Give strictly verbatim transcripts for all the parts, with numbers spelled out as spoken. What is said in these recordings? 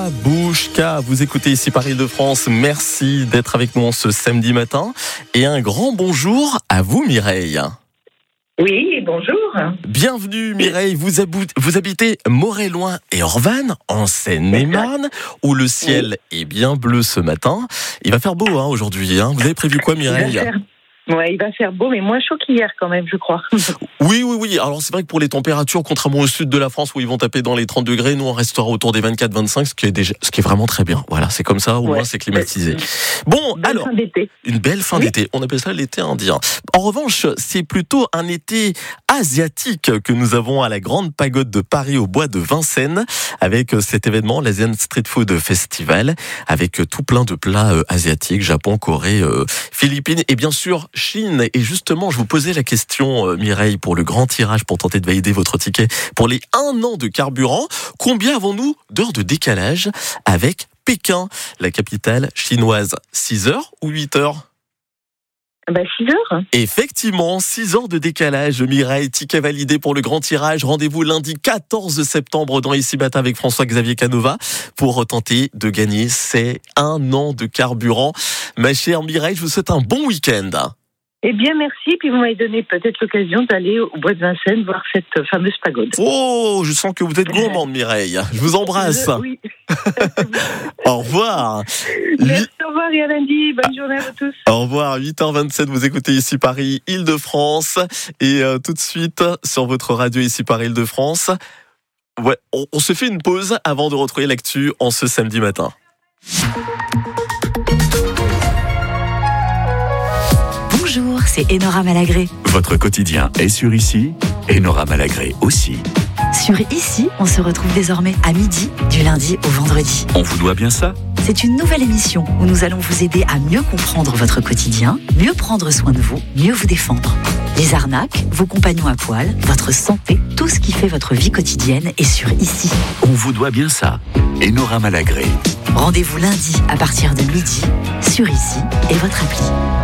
Babouchka, vous écoutez ici Paris de France. Merci d'être avec nous ce samedi matin. Et un grand bonjour à vous, Mireille. Oui, bonjour. Bienvenue Mireille, vous, abou- vous habitez Moret-Loing et Orvanne, en Seine-et-Marne, où le ciel oui. est bien bleu ce matin. Il va faire beau hein, aujourd'hui. Hein. Vous avez prévu quoi, Mireille ? Ouais, il va faire beau, mais moins chaud qu'hier quand même, je crois. Oui, oui, oui. Alors c'est vrai que pour les températures, contrairement au sud de la France où ils vont taper dans les trente degrés, nous on restera autour des vingt-quatre vingt-cinq, ce qui est déjà, ce qui est vraiment très bien. Voilà, c'est comme ça, au ouais. moins c'est climatisé. Bon, belle alors, fin d'été. Une belle fin oui. d'été. On appelle ça l'été indien. En revanche, c'est plutôt un été asiatique que nous avons à la Grande Pagode de Paris au bois de Vincennes, avec cet événement, l'Asian Street Food Festival, avec tout plein de plats euh, asiatiques, Japon, Corée, euh, Philippines et bien sûr Chine. Et justement, je vous posais la question, euh, Mireille, pour le grand tirage, pour tenter de valider votre ticket pour les un an de carburant. Combien avons-nous d'heures de décalage avec Pékin, la capitale chinoise? six heures ou huit heures? Ben six heures. Effectivement, six heures de décalage. Mireille, ticket validé pour le grand tirage. Rendez-vous lundi quatorze septembre dans Ici Matin avec François-Xavier Canova pour tenter de gagner ces un an de carburant. Ma chère Mireille, je vous souhaite un bon week-end. Eh bien, merci. Puis vous m'avez donné peut-être l'occasion d'aller au bois de Vincennes voir cette fameuse pagode. Oh, je sens que vous êtes gourmande, Mireille. Je vous embrasse. Je, oui. Au revoir. Merci, au revoir et à lundi. Bonne journée à vous tous. Au revoir. huit heures vingt-sept, vous écoutez Ici Paris, Île-de-France. Et euh, tout de suite, sur votre radio Ici Paris, Île-de-France, ouais, on, on se fait une pause avant de retrouver l'actu en ce samedi matin. Bonjour, c'est Enora Malagré. Votre quotidien est sur Ici, Enora Malagré aussi. Sur Ici, on se retrouve désormais à midi, du lundi au vendredi. On vous doit bien ça ? C'est une nouvelle émission où nous allons vous aider à mieux comprendre votre quotidien, mieux prendre soin de vous, mieux vous défendre. Les arnaques, vos compagnons à poil, votre santé, tout ce qui fait votre vie quotidienne est sur Ici. On vous doit bien ça. Enora Malagré. Rendez-vous lundi à partir de midi, sur Ici et votre appli.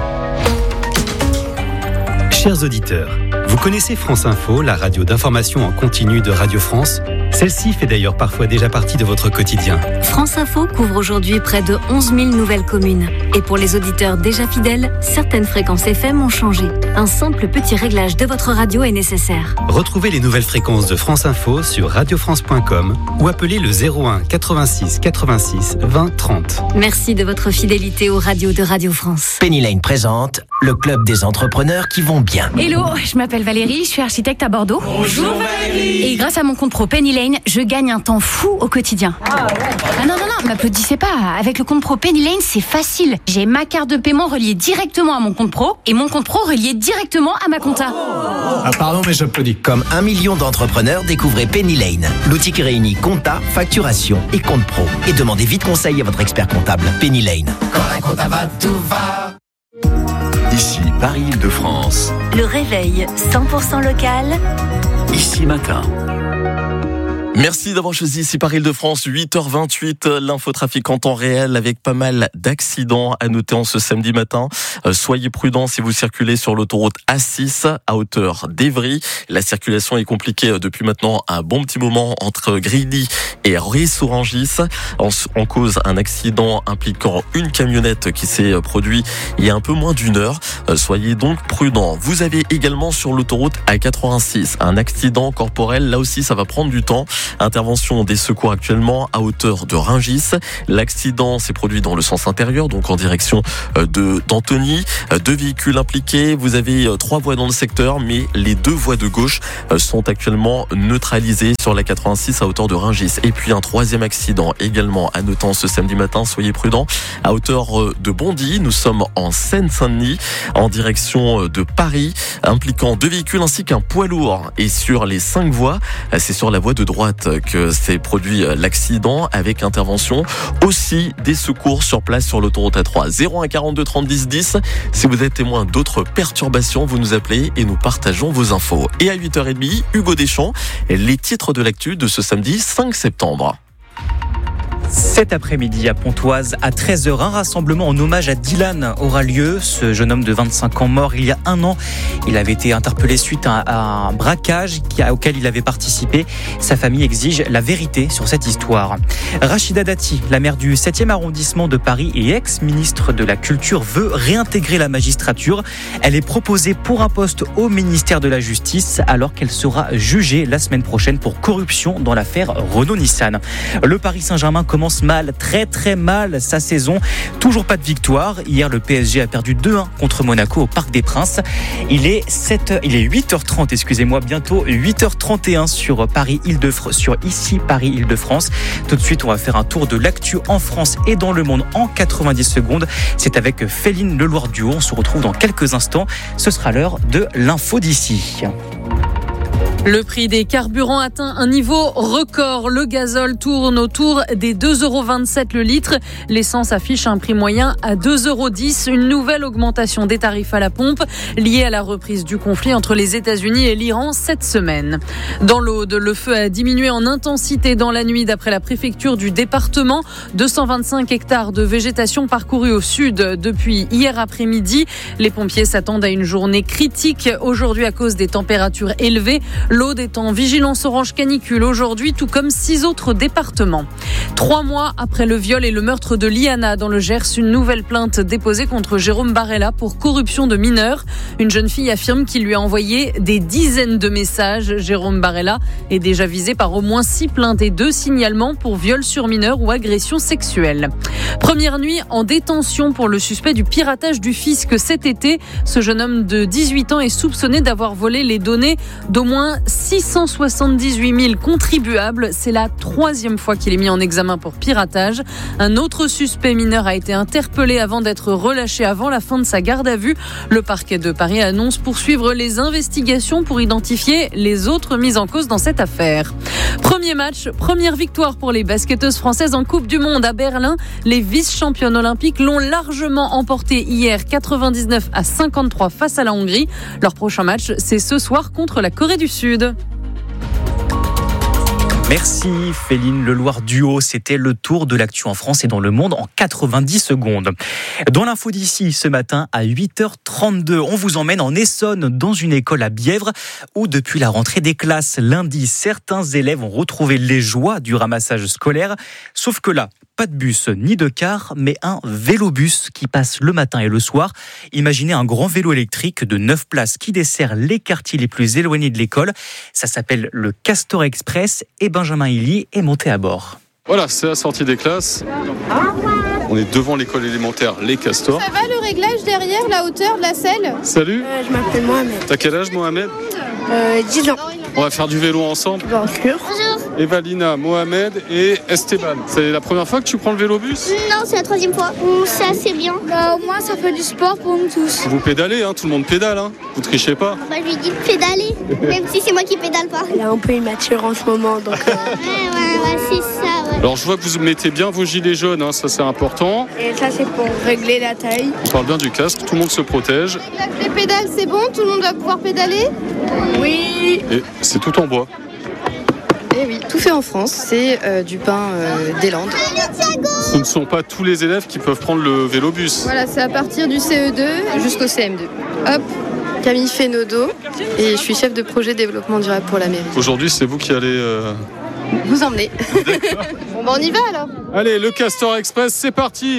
Chers auditeurs, vous connaissez France Info, la radio d'information en continu de Radio France ? Celle-ci fait d'ailleurs parfois déjà partie de votre quotidien. France Info couvre aujourd'hui près de onze mille nouvelles communes. Et pour les auditeurs déjà fidèles, certaines fréquences F M ont changé. Un simple petit réglage de votre radio est nécessaire. Retrouvez les nouvelles fréquences de France Info sur radio france point com ou appelez le zéro un quatre-vingt-six quatre-vingt-six vingt trente. Merci de votre fidélité aux radios de Radio France. Penny Lane présente le club des entrepreneurs qui vont bien. Hello, je m'appelle Valérie, je suis architecte à Bordeaux. Bonjour Valérie. Et grâce à mon compte pro Penny Lane, je gagne un temps fou au quotidien. Ah, ouais. ah non, non, non, m'applaudissez pas. Avec le compte pro Penny Lane, c'est facile. J'ai ma carte de paiement reliée directement à mon compte pro et mon compte pro relié directement à ma compta. Ah pardon, mais j'applaudis. Comme un million d'entrepreneurs, découvrez Penny Lane. L'outil qui réunit compta, facturation et compte pro. Et demandez vite conseil à votre expert comptable. Penny Lane. Quand un compta va, tout va. Ici, Paris, Île-de-France. Le réveil cent pour cent local. Ici Matin. Merci d'avoir choisi Ici Paris Île-de-France, huit heures vingt-huit, l'infotrafic en temps réel avec pas mal d'accidents à noter en ce samedi matin. Euh, soyez prudents si vous circulez sur l'autoroute A six à hauteur d'Évry. La circulation est compliquée depuis maintenant un bon petit moment entre Grilly et Ris-Orangis. En, en cause un accident impliquant une camionnette qui s'est produit il y a un peu moins d'une heure. Euh, soyez donc prudents. Vous avez également sur l'autoroute A quatre-vingt-six un accident corporel. Là aussi, ça va prendre du temps. Intervention des secours actuellement à hauteur de Rungis. L'accident s'est produit dans le sens intérieur, donc en direction de d'Antony. Deux véhicules impliqués. Vous avez trois voies dans le secteur, mais les deux voies de gauche sont actuellement neutralisées sur la quatre-vingt-six à hauteur de Rungis. Et puis un troisième accident également à noter ce samedi matin. Soyez prudents. À hauteur de Bondy, nous sommes en Seine-Saint-Denis, en direction de Paris, impliquant deux véhicules ainsi qu'un poids lourd. Et sur les cinq voies, c'est sur la voie de droite que s'est produit l'accident avec intervention aussi des secours sur place sur l'autoroute A trois. zéro un quarante-deux trente dix dix. Si vous êtes témoin d'autres perturbations, vous nous appelez et nous partageons vos infos. Et à huit heures trente, Hugo Deschamps, les titres de l'actu de ce samedi cinq septembre. Cet après-midi à Pontoise, à treize heures, un rassemblement en hommage à Dylan aura lieu. Ce jeune homme de vingt-cinq ans mort il y a un an. Il avait été interpellé suite à un braquage auquel il avait participé. Sa famille exige la vérité sur cette histoire. Rachida Dati, la maire du septième arrondissement de Paris et ex-ministre de la Culture, veut réintégrer la magistrature. Elle est proposée pour un poste au ministère de la Justice alors qu'elle sera jugée la semaine prochaine pour corruption dans l'affaire Renault-Nissan. Le Paris Saint-Germain commence mal, très très mal sa saison. Toujours pas de victoire. Hier, le P S G a perdu deux un contre Monaco au Parc des Princes. Il est sept heures, il est huit heures trente, excusez-moi, bientôt huit heures trente et un sur Paris-Île-de-France, sur ici Paris-Île-de-France. Tout de suite, on va faire un tour de l'actu en France et dans le monde en quatre-vingt-dix secondes. C'est avec Féline Leloir-Duhaut. On se retrouve dans quelques instants. Ce sera l'heure de l'info d'ici. Le prix des carburants atteint un niveau record. Le gazole tourne autour des deux euros vingt-sept le litre. L'essence affiche un prix moyen à deux euros dix. Une nouvelle augmentation des tarifs à la pompe liée à la reprise du conflit entre les États-Unis et l'Iran cette semaine. Dans l'Aude, le feu a diminué en intensité dans la nuit d'après la préfecture du département. deux cent vingt-cinq hectares de végétation parcourus au sud depuis hier après-midi. Les pompiers s'attendent à une journée critique aujourd'hui à cause des températures élevées. L'Aude est en vigilance orange canicule aujourd'hui, tout comme six autres départements. Trois mois après le viol et le meurtre de Liana dans le Gers, une nouvelle plainte déposée contre Jérôme Barella pour corruption de mineurs. Une jeune fille affirme qu'il lui a envoyé des dizaines de messages. Jérôme Barella est déjà visé par au moins six plaintes et deux signalements pour viol sur mineurs ou agression sexuelle. Première nuit en détention pour le suspect du piratage du fisc cet été. Ce jeune homme de dix-huit ans est soupçonné d'avoir volé les données d'au moins six cent soixante-dix-huit mille contribuables. C'est la troisième fois qu'il est mis en examen pour piratage. Un autre suspect mineur a été interpellé avant d'être relâché avant la fin de sa garde à vue. Le parquet de Paris annonce poursuivre les investigations pour identifier les autres mis en cause dans cette affaire. Premier match, première victoire pour les basketteuses françaises en Coupe du Monde à Berlin. Les vice-championnes olympiques l'ont largement emporté hier quatre-vingt-dix-neuf à cinquante-trois face à la Hongrie. Leur prochain match, c'est ce soir contre la Corée du Sud. Merci Féline Leloir-Duhaut. C'était le tour de l'actu en France et dans le monde en quatre-vingt-dix secondes. Dans l'info d'ici, ce matin à huit heures trente-deux, on vous emmène en Essonne dans une école à Bièvre où depuis la rentrée des classes lundi, certains élèves ont retrouvé les joies du ramassage scolaire. Sauf que là, pas de bus ni de car, mais un vélobus qui passe le matin et le soir. Imaginez un grand vélo électrique de neuf places qui dessert les quartiers les plus éloignés de l'école. Ça s'appelle le Castor Express et Benjamin Hilly est monté à bord. Voilà, c'est la sortie des classes. On est devant l'école élémentaire Les Castors. Ça va le réglage derrière, la hauteur de la selle? Salut. euh, Je m'appelle Mohamed. T'as quel âge Mohamed? euh, dix ans. On va faire du vélo ensemble. Bien sûr. Bonjour. Evalina, Mohamed et Esteban. C'est la première fois que tu prends le vélobus? Non, c'est la troisième fois. C'est assez bien. Bah, au moins, ça fait du sport pour nous tous. Vous pédalez, hein, tout le monde pédale. Hein. Vous trichez pas. Bah, je lui dis de pédaler, même si c'est moi qui pédale pas. Elle est un peu immature en ce moment, donc... Euh... ouais, ouais, ouais, c'est ça, ouais. Alors, je vois que vous mettez bien vos gilets jaunes, hein, ça c'est important. Et ça, c'est pour régler la taille. On parle bien du casque, tout le monde se protège. Les pédales, c'est bon? Tout le monde va pouvoir pédaler? Oui. Et c'est tout en bois. Eh oui, tout fait en France, c'est euh, du pain euh, des Landes. Ce ne sont pas tous les élèves qui peuvent prendre le vélobus. Voilà, c'est à partir du C E deux jusqu'au C M deux. Hop, Camille Fénodo, et je suis chef de projet développement durable pour la mairie. Aujourd'hui, c'est vous qui allez... Euh... vous emmener. Bon, ben on y va alors. Allez, le Castor Express, c'est parti.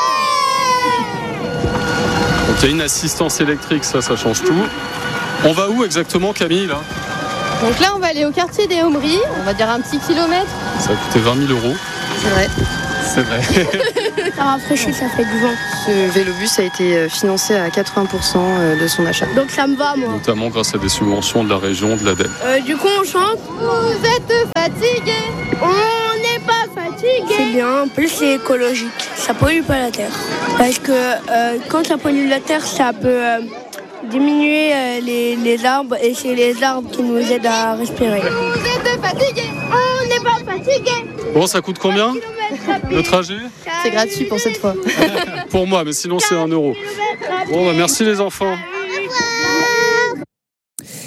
Donc il y a une assistance électrique, ça, ça change tout. On va où exactement, Camille, là? Donc là, on va aller au quartier des Aumeries, on va dire un petit kilomètre. Ça a coûté vingt mille euros. C'est vrai. C'est vrai. Ça rafraîchit, ça fait du vent. Ce vélobus a été financé à quatre-vingts pour cent de son achat. Donc ça me va, moi. Notamment grâce à des subventions de la région, de l'A D E M. Euh, du coup, on chante. Vous êtes fatigués, on n'est pas fatigués. C'est bien, en plus c'est écologique. Ça pollue pas la terre. Parce que euh, quand ça pollue la terre, ça peut... Euh, diminuer euh, les, les arbres et c'est les arbres qui nous aident à respirer. Vous êtes fatigués, on n'est pas fatigués. Bon, ça coûte combien le trajet? C'est gratuit pour cette fois. Pour moi, mais sinon c'est un euro. Bon, bah, merci les enfants.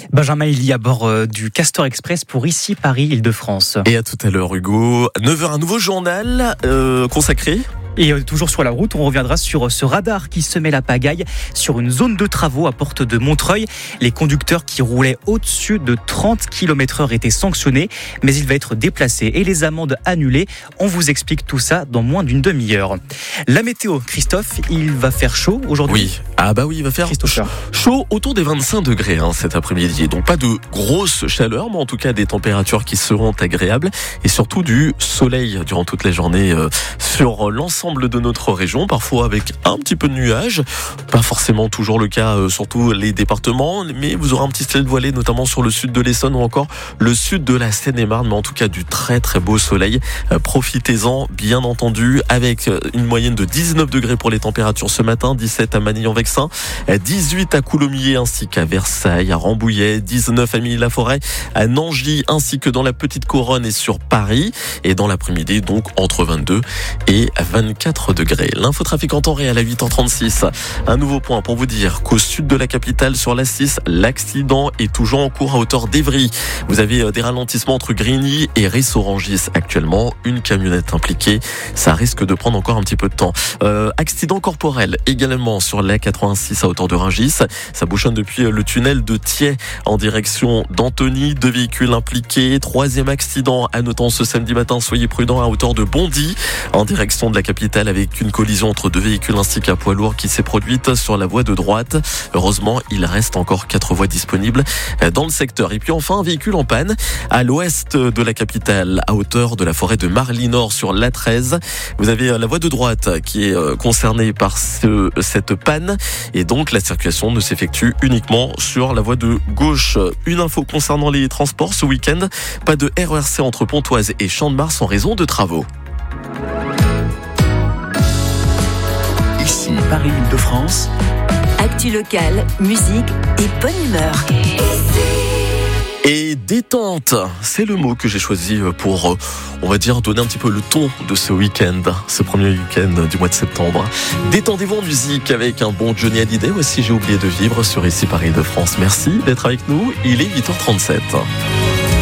Benjamin, il y a à bord du Castor Express pour ici Paris, Île-de-France. Et à tout à l'heure Hugo, neuf heures un nouveau journal euh, consacré. Et toujours sur la route, on reviendra sur ce radar qui semait la pagaille sur une zone de travaux à Porte de Montreuil. Les conducteurs qui roulaient au-dessus de trente kilomètres heure étaient sanctionnés, mais il va être déplacé et les amendes annulées. On vous explique tout ça dans moins d'une demi-heure. La météo, Christophe, il va faire chaud aujourd'hui. Oui, ah bah oui, il va faire chaud autour des vingt-cinq degrés hein, cet après-midi. Donc pas de grosse chaleur, mais en tout cas des températures qui seront agréables et surtout du soleil durant toute la journée euh, sur l'ensemble de notre région, parfois avec un petit peu de nuages, pas forcément toujours le cas euh, sur tous les départements, mais vous aurez un petit ciel voilé notamment sur le sud de l'Essonne ou encore le sud de la Seine-et-Marne, mais en tout cas du très très beau soleil. Euh, profitez-en bien entendu, avec une moyenne de dix-neuf degrés pour les températures ce matin, dix-sept à Manille-en-Vexin, dix-huit à Coulommiers ainsi qu'à Versailles, à Rambouillet, dix-neuf à Milly-la-Forêt, à Nangy ainsi que dans la Petite Couronne et sur Paris, et dans l'après-midi donc entre vingt-deux et vingt-quatre degrés. L'infotrafic en temps réel à huit heures trente-six. Un nouveau point pour vous dire qu'au sud de la capitale sur l'A six, l'accident est toujours en cours à hauteur d'Evry. Vous avez des ralentissements entre Grigny et Ris-Orangis actuellement. Une camionnette impliquée. Ça risque de prendre encore un petit peu de temps. Euh, accident corporel également sur l'A quatre-vingt-six à hauteur de Rungis. Ça bouchonne depuis le tunnel de Thiais en direction d'Antony. Deux véhicules impliqués. Troisième accident à noter ce samedi matin. Soyez prudents à hauteur de Bondy en direction de la capitale avec une collision entre deux véhicules ainsi qu'un poids lourd qui s'est produite sur la voie de droite. Heureusement, il reste encore quatre voies disponibles dans le secteur. Et puis enfin, un véhicule en panne à l'ouest de la capitale, à hauteur de la forêt de Marly-Nord sur l'A treize. Vous avez la voie de droite qui est concernée par ce, cette panne et donc la circulation ne s'effectue uniquement sur la voie de gauche. Une info concernant les transports ce week-end, pas de R E R C entre Pontoise et Champ-de-Mars en raison de travaux. Ici, Paris-Île-de-France. Actu locale, musique et bonne humeur. Et détente, c'est le mot que j'ai choisi pour, on va dire, donner un petit peu le ton de ce week-end, ce premier week-end du mois de septembre. Détendez-vous en musique avec un bon Johnny Hallyday. Voici J'ai oublié de vivre sur Ici Paris-Île-de-France. Merci d'être avec nous. Il est huit heures trente-sept.